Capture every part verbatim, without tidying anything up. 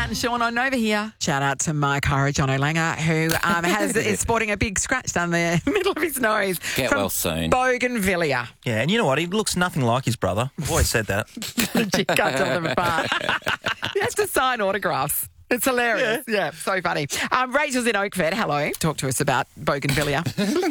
Nat and Sean on Nova here. Shout out to my Cara John O'Langer, who um, has is sporting a big scratch down the middle of his nose. Get from well soon. Bougainvillea. Yeah, and you know what? He looks nothing like his brother. I've always said that. You can't tell them apart. He has to sign autographs. It's hilarious. Yeah, yeah, so funny. Um, Rachel's in Oakford. Hello. Talk to us about Bougainvillea.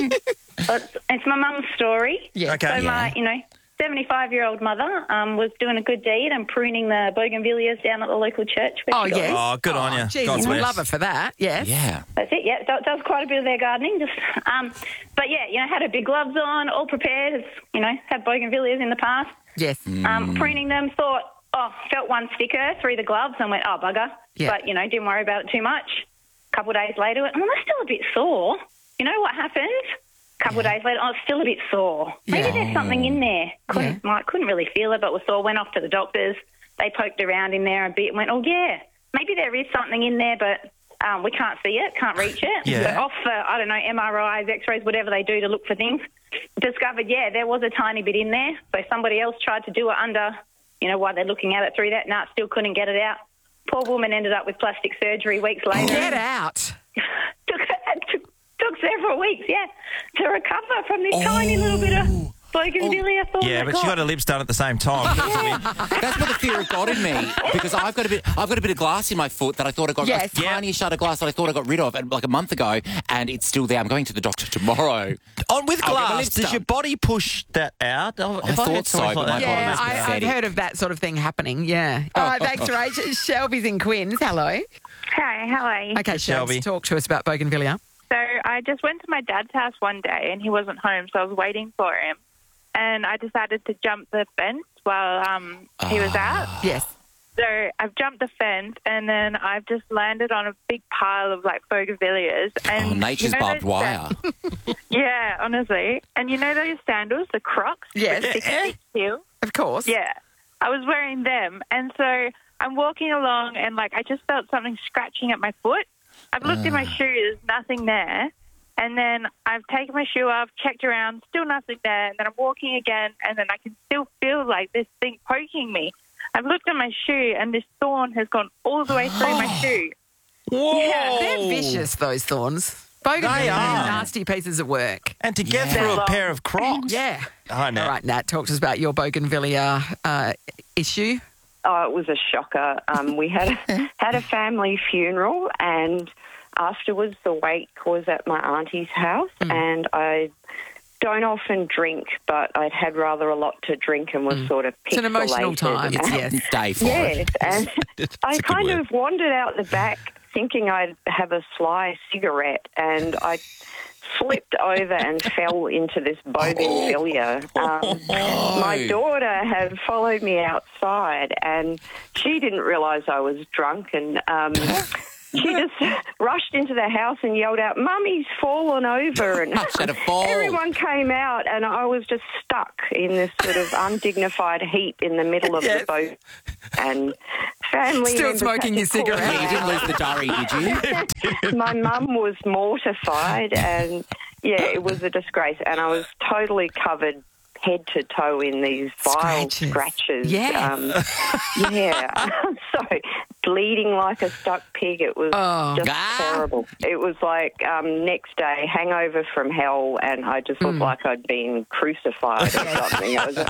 It's, it's my mum's story. Yeah. Okay. So Yeah. my, you know, seventy-five-year-old mother um, was doing a good deed and pruning the bougainvilleas down at the local church. where Oh, she got yes. them. Oh, good on you. Jesus, God we bless. love her for that. Yes. Yeah. That's it, yeah. Does, does quite a bit of their gardening. Just, um, But, yeah, you know, had her big gloves on, all prepared. As, you know, had bougainvilleas in the past. Yes. Um, pruning them, thought, oh, felt one sticker through the gloves and went, oh, bugger. Yeah. But, you know, didn't worry about it too much. A couple of days later, went, oh, they're still a bit sore. You know what happened? A couple of days later, oh, it's still a bit sore. Maybe Yeah. there's something in there. Couldn't, like, couldn't really feel it, but was sore. Went off to the doctors. They poked around in there a bit and went, oh, yeah, maybe there is something in there, but um, we can't see it, can't reach it. Yeah. So off for, I don't know, M R Is, X-rays, whatever they do to look for things. Discovered, yeah, there was a tiny bit in there. So somebody else tried to do it under, you know, while they're looking at it through that. No, still couldn't get it out. Poor woman ended up with plastic surgery weeks later. Get out. took, it took, took several weeks, yeah, to recover from this tiny little bit of bougainvillea thorn. Yeah, that but she got her lips done at the same time. That's what the fear of God in me, because I've got a bit, I've got a bit of glass in my foot that I thought I got Yes. a Yeah. tiny shard of glass that I thought I got rid of and, like a month ago, and it's still there. I'm going to the doctor tomorrow. On with I'll get my glass, lips does done. your body push that out? Oh, I have thought heard so, stories but like my that? body Yeah, must be I, I've pathetic. heard of that sort of thing happening, yeah. All right, thanks, Rach. Shelby's in Quinns. Hello. Hi, how are you? Okay, Shelby, Shelby. talk to us about Bougainvillea. So I just went to my dad's house one day and he wasn't home, so I was waiting for him. And I decided to jump the fence while um, he was out. Yes. So I've jumped the fence and then I've just landed on a big pile of like bougainvilleas. And Oh, nature's you know barbed those wire. sa- yeah, honestly. And you know those sandals, the Crocs? Yes. With the thick heel? Of course. Yeah, I was wearing them, and so I'm walking along, and like I just felt something scratching at my foot. I've looked in my shoe, there's nothing there, and then I've taken my shoe off, checked around, still nothing there, and then I'm walking again, and then I can still feel like this thing poking me. I've looked at my shoe, and this thorn has gone all the way through my shoe. Whoa! Yeah, They're vicious, those thorns. Bougainvillea They are are. nasty pieces of work. And to get Yeah. through a pair of Crocs. Yeah. Hi, Nat. All right, Nat, talk to us about your Bougainvillea uh, issue. Oh, it was a shocker. Um, we had a, had a family funeral, and afterwards the wake was at my auntie's house, Mm. and I don't often drink, but I'd had rather a lot to drink and was sort of It's an emotional time. pixelated. Yes. It's day for Yes, it. and It's I a good kind word. of wandered out the back thinking I'd have a sly cigarette, and I flipped over and fell into this bougainvillea. Um, my daughter had followed me outside, and she didn't realise I was drunk, and um, she just rushed into the house and yelled out, "Mummy's fallen over!" And She had a fall. everyone came out, and I was just stuck in this sort of undignified heap in the middle of Yes. the boat. And family Still members smoking had to your call cigarette. me You didn't out. lose the diary, did you? My mum was mortified, and yeah, it was a disgrace. And I was totally covered head to toe in these vile Scratches. scratches. Yeah. Um, yeah. So bleeding like a stuck pig. It was Oh. just Ah. terrible. It was like um, next day, hangover from hell, and I just looked like I'd been crucified or something. It was,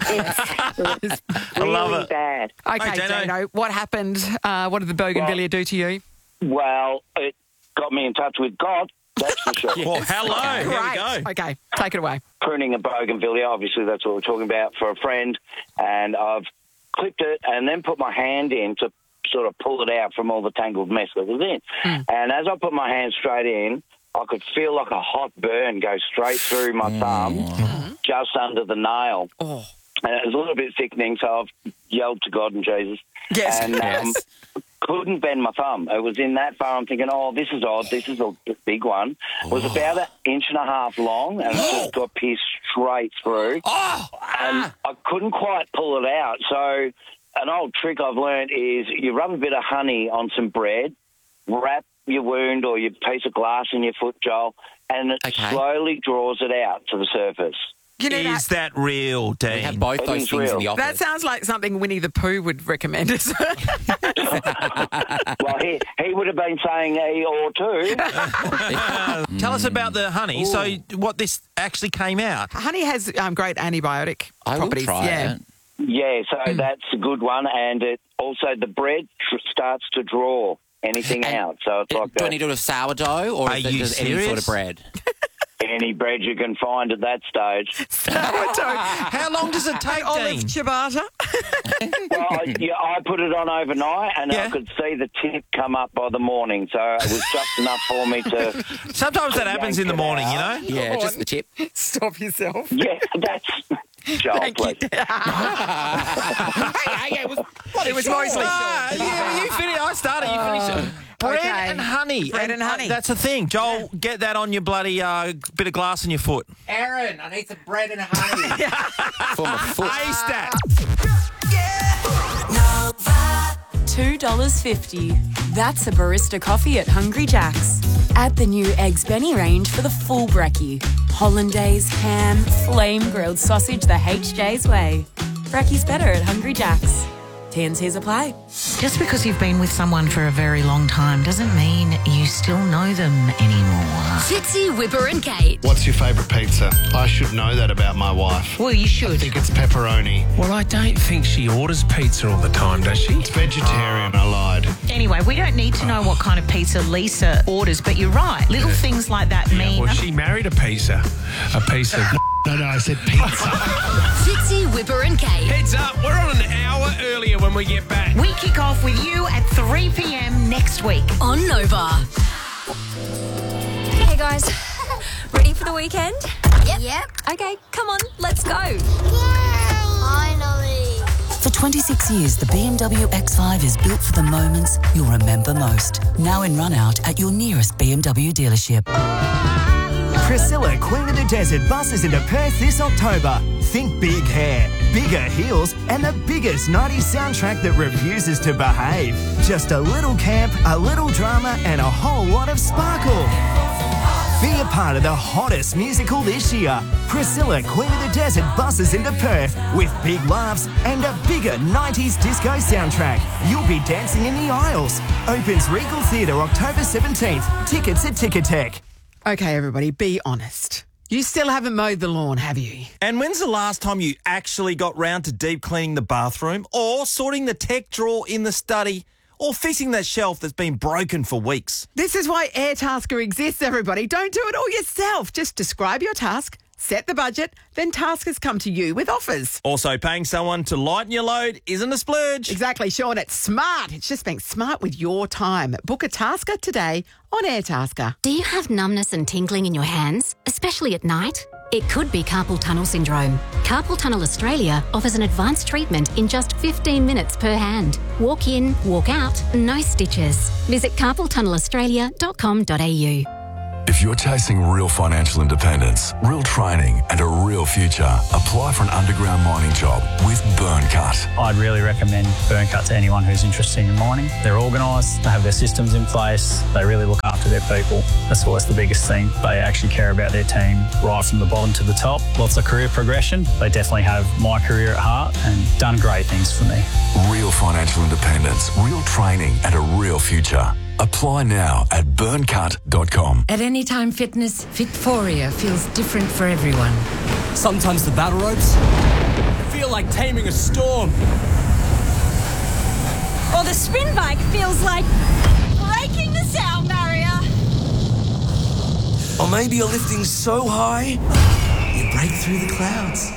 it was really love it. bad. Okay, Hey, Dano. Dano, what happened? Uh, what did the Bougainvillea do to you? Well, it got me in touch with God, that's for sure. Well, hello. Here we Great. go. Okay, take it away. Pruning a bougainvillea, obviously that's what we're talking about, for a friend, and I've clipped it and then put my hand in to sort of pull it out from all the tangled mess that was in. And as I put my hand straight in, I could feel like a hot burn go straight through my thumb, just under the nail. Oh. And it was a little bit sickening, so I've yelled to God and Jesus. Yes. And um, Yes. couldn't bend my thumb. It was in that far. I'm thinking, oh, this is odd. This is a big one. It was about an inch and a half long, and it just got pierced straight through. Oh! And I couldn't quite pull it out. So an old trick I've learned is you rub a bit of honey on some bread, wrap your wound or your piece of glass in your foot, Joel, and it Okay. slowly draws it out to the surface. You know Is that real, We Dean? have both It those is things in real. the office. That sounds like something Winnie the Pooh would recommend us. Well, he, he would have been saying E or two. Tell us about the honey. So what this actually came out. Honey has um, great antibiotic I will properties. try yeah. it. Yeah, so that's a good one. And it also the bread tr- starts to draw anything And out. So it's Uh, like do I a- need to do a sourdough or Are is it you just any sort serious? of bread? any bread you can find at that stage. Sourdough. How long does it take, Olive Dean? ciabatta. Well, I, yeah, I put it on overnight and Yeah. I could see the tip come up by the morning. So it was just enough for me to... Sometimes that happens in the morning, you know? Yeah, just the tip. Stop yourself. Yeah, that's... Joel, Thank you. please. Hey, hey, it was, it was mostly Ah, short. you, you finish. I started. You finish it. Bread okay. and honey. Bread and uh, honey. that's the thing. Joel, get that on your bloody uh, bit of glass in your foot. Aaron, I need some bread and honey. For my foot. Ace that. two dollars fifty. That's a barista coffee at Hungry Jack's. Add the new Eggs Benny range for the full brekkie. Hollandaise, ham, flame grilled sausage the H J's way. Brekkie's better at Hungry Jack's. T and C's apply. Just because you've been with someone for a very long time doesn't mean you still know them anymore. Fitzy, Whipper and Kate. What's your favourite pizza? I should know that about my wife. Well, you should. I think it's pepperoni. Well, I don't think she orders pizza all the time, does she? It's vegetarian, I lied. Anyway, we don't need to know what kind of pizza Lisa orders, but you're right. Little things like that mean... Well, she married a pizza. A piece of... No, no, I said pizza. Fitzy, Whipper and Kate. Heads up, we're on an hour earlier when we get back. We kick off with you at three p.m. next week. On Nova. Hey guys, ready for the weekend? Yep. Yep. Okay, come on, let's go. Finally. For twenty-six years, the B M W X five is built for the moments you'll remember most. Now in run-out at your nearest B M W dealership. Priscilla, Queen of the Desert, buses into Perth this October. Think big hair, bigger heels, and the biggest nineties soundtrack that refuses to behave. Just a little camp, a little drama, and a whole lot of sparkle. Be a part of the hottest musical this year. Priscilla, Queen of the Desert, buses into Perth with big laughs and a bigger nineties disco soundtrack. You'll be dancing in the aisles. Opens Regal Theatre October seventeenth. Tickets at Ticketek. Okay, everybody, be honest. You still haven't mowed the lawn, have you? And when's the last time you actually got round to deep cleaning the bathroom or sorting the tech drawer in the study or fixing that shelf that's been broken for weeks? This is why Airtasker exists, everybody. Don't do it all yourself. Just describe your task, set the budget, then taskers come to you with offers. Also, paying someone to lighten your load isn't a splurge. Exactly, Sean. It's smart. It's just being smart with your time. Book a tasker today on Airtasker. Do you have numbness and tingling in your hands, especially at night? It could be carpal tunnel syndrome. Carpal Tunnel Australia offers an advanced treatment in just fifteen minutes per hand. Walk in, walk out, no stitches. Visit carpal tunnel australia dot com dot a u. If you're chasing real financial independence, real training and a real future, apply for an underground mining job with Burncut. I'd really recommend Burncut to anyone who's interested in mining. They're organised, they have their systems in place, they really look after their people. That's always the biggest thing. They actually care about their team right from the bottom to the top. Lots of career progression. They definitely have my career at heart and done great things for me. Real financial independence, real training and a real future. Apply now at burncut dot com. At Anytime Fitness, Fitforia feels different for everyone. Sometimes the battle ropes feel like taming a storm. Or the spin bike feels like breaking the sound barrier. Or maybe you're lifting so high, you break through the clouds.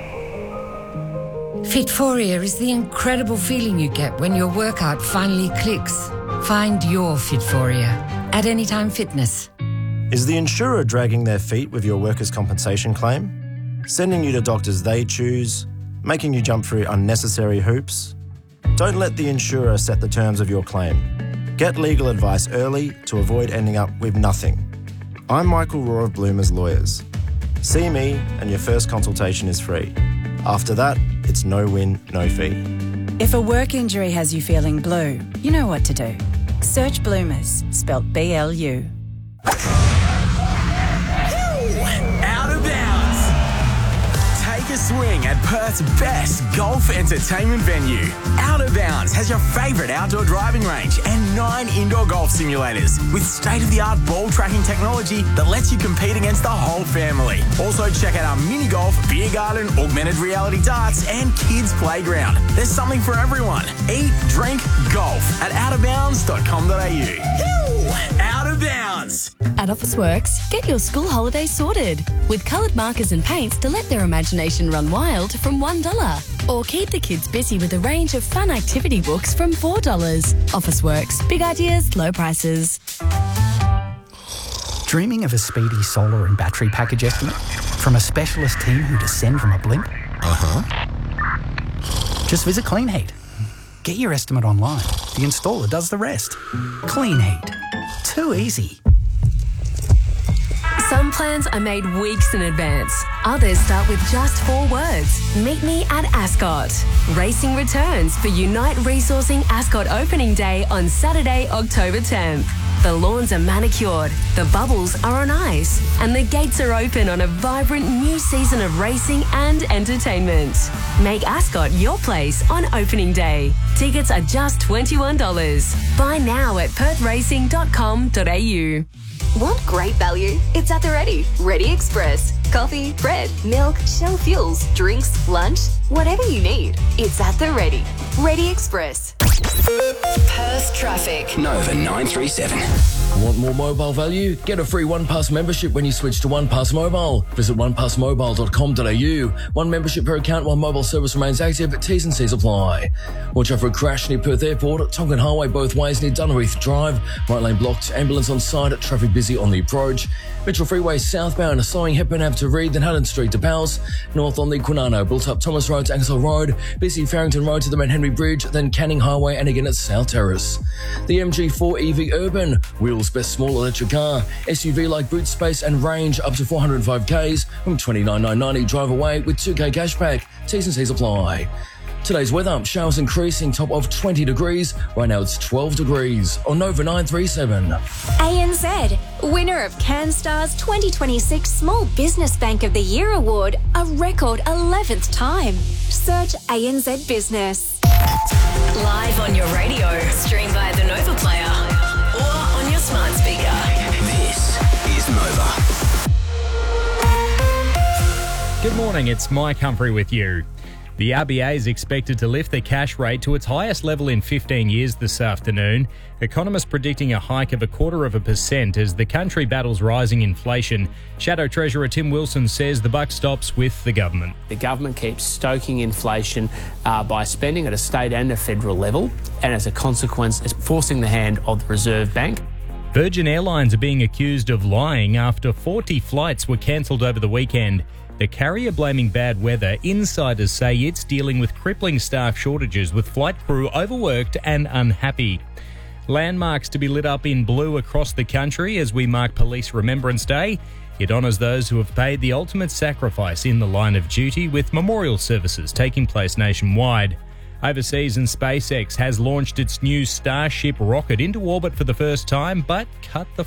Fitforia is the incredible feeling you get when your workout finally clicks. Find your Fitforia at Anytime Fitness. Is the insurer dragging their feet with your workers' compensation claim? Sending you to doctors they choose? Making you jump through unnecessary hoops? Don't let the insurer set the terms of your claim. Get legal advice early to avoid ending up with nothing. I'm Michael Rohr of Bloomers Lawyers. See me and your first consultation is free. After that, it's no win, no fee. If a work injury has you feeling blue, you know what to do. Search Bloomers, spelt B L U. Out of bounds. swing at Perth's best golf entertainment venue. Out of Bounds has your favourite outdoor driving range and nine indoor golf simulators with state-of-the-art ball tracking technology that lets you compete against the whole family. Also, check out our mini golf, beer garden, augmented reality darts and kids playground. There's something for everyone. Eat, drink, golf at out of bounds dot com dot a u. Out of Bounds! At Officeworks, get your school holidays sorted with coloured markers and paints to let their imagination run wild from one dollar. Or keep the kids busy with a range of fun activity books from four dollars. Officeworks. Big ideas, low prices. Dreaming of a speedy solar and battery package estimate from a specialist team who descend from a blimp? Uh-huh. Just visit Clean Heat. Get your estimate online. The installer does the rest. Clean Heat. Too easy. Some plans are made weeks in advance. Others start with just four words. Meet me at Ascot. Racing returns for Unite Resourcing Ascot opening day on Saturday, October tenth. The lawns are manicured, the bubbles are on ice, and the gates are open on a vibrant new season of racing and entertainment. Make Ascot your place on opening day. Tickets are just twenty-one dollars. Buy now at perth racing dot com dot a u. Want great value? It's at the Ready. Ready Express. Coffee, bread, milk, Shell fuels, drinks, lunch, whatever you need. It's at the Ready. Ready Express. Perth traffic. Nova nine three seven. Want more mobile value? Get a free OnePass membership when you switch to OnePass Mobile. Visit one pass mobile dot com dot a u. One membership per account while mobile service remains active. T's and C's apply. Watch out for a crash near Perth Airport. Tongan Highway both ways near Dunreath Drive. Right lane blocked. Ambulance on site. Traffic busy on the approach. Mitchell Freeway southbound. Slowing Hepburn Ave to Reed, then Hutton Street to Powell's. North on the Quinano. Built up Thomas Road to Ankersall Road. Busy Farrington Road to the Mount Henry Bridge. Then Canning Highway and again at South Terrace. The M G four E V Urban. Wheels best small electric car. S U V like boot space and range up to four hundred five kays from twenty-nine thousand nine hundred ninety. Drive away with two k cashback. T's and C's apply. Today's weather, showers increasing, top of twenty degrees. Right now it's twelve degrees on Nova nine three seven. A N Z, winner of CanStar's twenty twenty-six Small Business Bank of the Year Award, a record eleventh time. Search A N Z Business. Live on your radio, stream via the Nova Player or on your smart speaker. This is Nova. Good morning, it's Mike Humphrey with you. The R B A is expected to lift the cash rate to its highest level in fifteen years this afternoon. Economists predicting a hike of a quarter of a percent as the country battles rising inflation. Shadow Treasurer Tim Wilson says the buck stops with the government. The government keeps stoking inflation uh, by spending at a state and a federal level, and as a consequence, it's forcing the hand of the Reserve Bank. Virgin Airlines are being accused of lying after forty flights were cancelled over the weekend. The carrier blaming bad weather. Insiders say it's dealing with crippling staff shortages, with flight crew overworked and unhappy. Landmarks to be lit up in blue across the country as we mark Police Remembrance Day. It honours those who have paid the ultimate sacrifice in the line of duty, with memorial services taking place nationwide. Overseas, and SpaceX has launched its new Starship rocket into orbit for the first time, but cut the